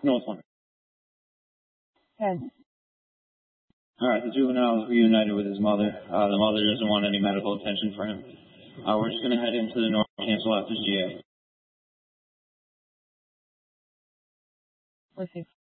North one. 10. All right, the juvenile is reunited with his mother. The mother doesn't want any medical attention for him. We're just going to head into the North, cancel out this GA. Receive.